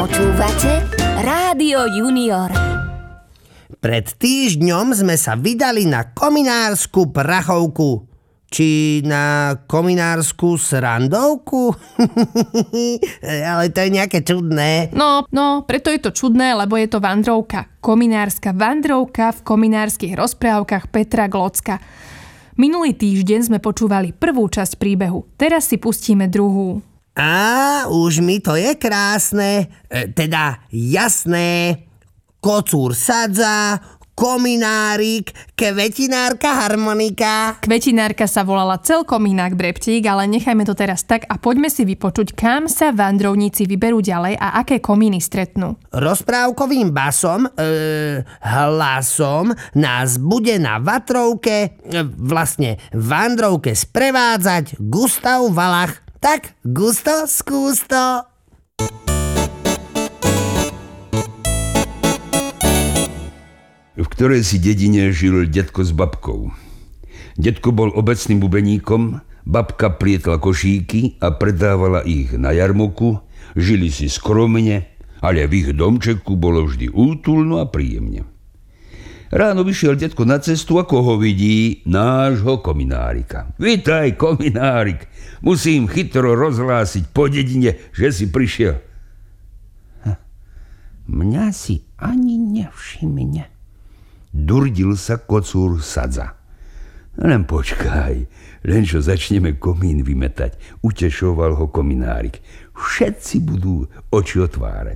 Počúvate Rádio Junior. Pred týždňom sme sa vydali na kominársku prachovku. Či na kominársku srandovku? Ale to je nejaké čudné. No, preto je to čudné, lebo je to vandrovka. Kominárska vandrovka v kominárskych rozprávkach Petra Glocka. Minulý týždeň sme počúvali prvú časť príbehu. Teraz si pustíme druhú. Už mi to je krásne. Teda jasné. Kocúr sadza, kominárik, kvetinárka harmonika. Kvetinárka sa volala celkom inak, Breptík, ale nechajme to teraz tak a poďme si vypočuť, kam sa vandrovníci vyberú ďalej a aké komíny stretnú. Rozprávkovým basom, hlasom nás bude na vatrovke, vandrovke sprevádzať Gustav Valach. Tak, Gusto, skús to. V ktorej si dedine žil detko s babkou. Detko bol obecným bubeníkom, babka plietla košíky a predávala ich na jarmoku, žili si skromne, ale v ich domčeku bolo vždy útulno a príjemne. Ráno vyšiel detko na cestu a koho vidí? Nášho kominárika. Vitaj, kominárik, musím chytro rozhlásiť po dedine, že si prišiel. Mňa si ani nevšimne. Durdil sa kocúr sadza. Len počkaj, len čo začneme komín vymetať, utešoval ho kominárik. Všetci budú oči otvárať.